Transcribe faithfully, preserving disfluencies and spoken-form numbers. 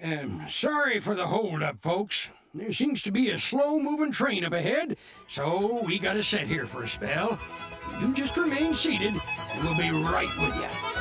Um, sorry for the hold-up, folks. There seems to be a slow-moving train up ahead, so we gotta sit here for a spell. You just remain seated, and we'll be right with you.